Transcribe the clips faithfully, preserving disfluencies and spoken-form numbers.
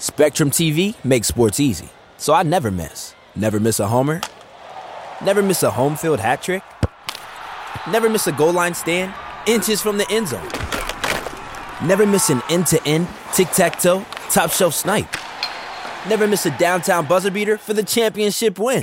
Spectrum T V makes sports easy, so I never miss. Never miss a homer. Never miss a home field hat trick. Never miss a goal line stand, inches from the end zone. Never miss an end-to-end, tic-tac-toe, top-shelf snipe. Never miss a downtown buzzer beater for the championship win.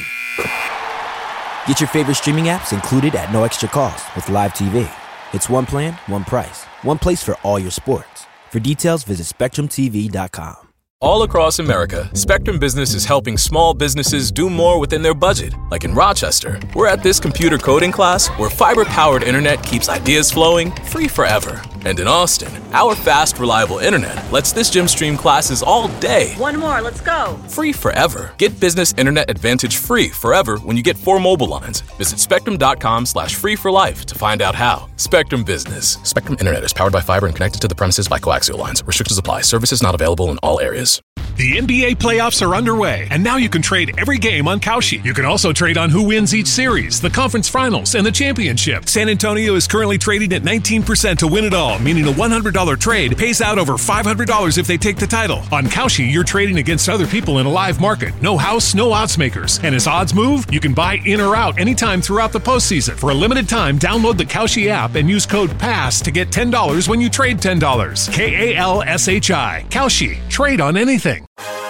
Get your favorite streaming apps included at no extra cost with Live T V. It's one plan, one price, one place for all your sports. For details, visit Spectrum T V dot com. All across America, Spectrum Business is helping small businesses do more within their budget. Like in Rochester, we're at this computer coding class where fiber-powered internet keeps ideas flowing free forever. And in Austin, our fast, reliable internet lets this gym stream classes all day. One more, let's go. Free forever. Get Business Internet Advantage free forever when you get four mobile lines. Visit spectrum.com slash free for life to find out how. Spectrum Business. Spectrum Internet is powered by fiber and connected to the premises by coaxial lines. Restrictions apply. Services not available in all areas. The N B A playoffs are underway, and now you can trade every game on Kalshi. You can also trade on who wins each series, the conference finals, and the championship. San Antonio is currently trading at nineteen percent to win it all, meaning a one hundred dollars trade pays out over five hundred dollars if they take the title. On Kalshi, you're trading against other people in a live market. No house, no odds makers. And as odds move, you can buy in or out anytime throughout the postseason. For a limited time, download the Kalshi app and use code PASS to get ten dollars when you trade ten dollars. K A L S H I. Kalshi. Trade on anything.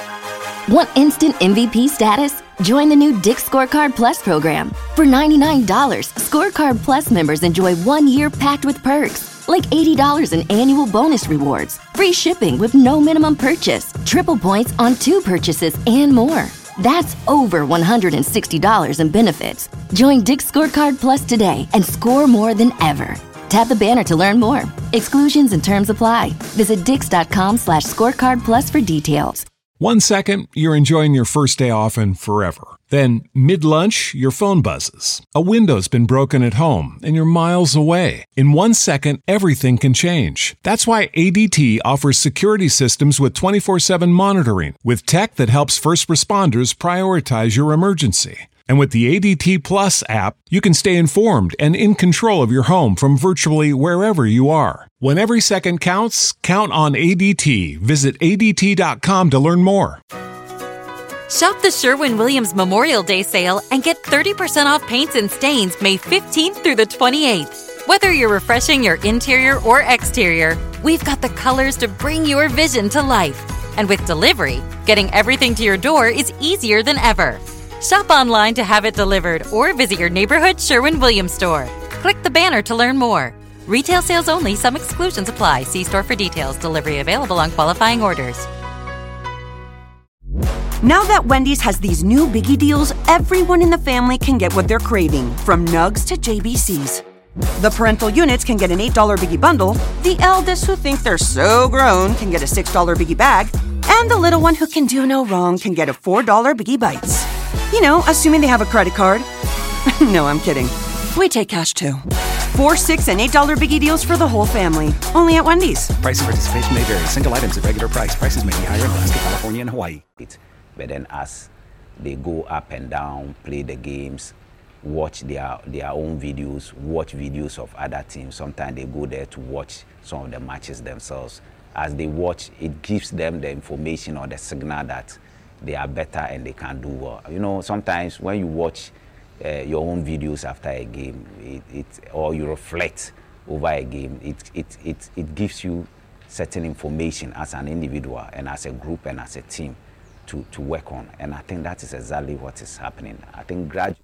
Want instant M V P status? Join the new Dick's Scorecard Plus program. For ninety-nine dollars, Scorecard Plus members enjoy one year packed with perks, like eighty dollars in annual bonus rewards, free shipping with no minimum purchase, triple points on two purchases, and more. That's over one hundred sixty dollars in benefits. Join Dick's Scorecard Plus today and score more than ever. Tap the banner to learn more. Exclusions and terms apply. Visit dix.com slash scorecard plus for details. One second, you're enjoying your first day off and forever. Then, mid-lunch, your phone buzzes. A window's been broken at home, and you're miles away. In one second, everything can change. That's why A D T offers security systems with twenty-four seven monitoring, with tech that helps first responders prioritize your emergency. And with the A D T Plus app, you can stay informed and in control of your home from virtually wherever you are. When every second counts, count on A D T. Visit A D T dot com to learn more. Shop the Sherwin-Williams Memorial Day sale and get thirty percent off paints and stains May fifteenth through the twenty-eighth. Whether you're refreshing your interior or exterior, we've got the colors to bring your vision to life. And with delivery, getting everything to your door is easier than ever. Shop online to have it delivered or visit your neighborhood Sherwin-Williams store. Click the banner to learn more. Retail sales only. Some exclusions apply. See store for details. Delivery available on qualifying orders. Now that Wendy's has these new biggie deals, everyone in the family can get what they're craving, from nugs to J B Cs. The parental units can get an eight dollars biggie bundle, the eldest who think they're so grown can get a six dollars biggie bag, and the little one who can do no wrong can get a four dollars biggie bites. You know, assuming they have a credit card. No, I'm kidding. We take cash too. Four, six, and eight dollar biggie deals for the whole family. Only at Wendy's. Price and participation may vary. Single items at regular price. Prices may be higher in Alaska, California, and Hawaii. But then as they go up and down, play the games, watch their their own videos, watch videos of other teams. Sometimes they go there to watch some of the matches themselves. As they watch, it gives them the information or the signal that they are better and they can do well. You know, sometimes when you watch uh, your own videos after a game, it, it or you reflect over a game, it, it, it, it gives you certain information as an individual and as a group and as a team to, to work on. And I think that is exactly what is happening. I think gradually.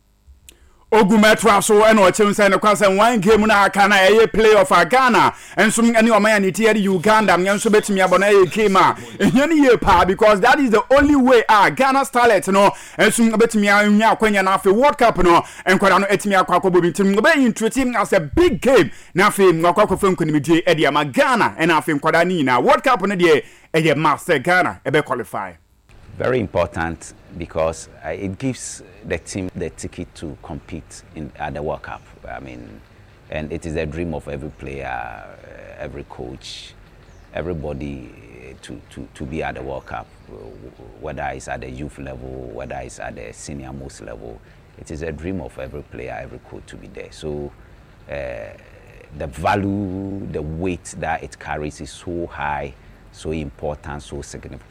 Ogumetra so eno chimse no kwase one game na aka na eye playoff Ghana enso ene oman ni tie Uganda nso betimi abona eye game a ehia ye pa because that is the only way ah Ghana starlet no enso betimi anwa akwanya na afi World Cup no enkwara no etimi akwa akobo bitim go be intreating as a big game na afi ngakwa akofo nkonimdie e dia ma Ghana and afi nkwada ni na World Cup no de eye master Ghana e be qualify. Very important because uh, it gives the team the ticket to compete in at the World Cup. I mean, and it is a dream of every player, uh, every coach, everybody to, to, to be at the World Cup, whether it's at the youth level, whether it's at the senior most level. It is a dream of every player, every coach to be there. So uh, the value, the weight that it carries is so high, so important, so significant.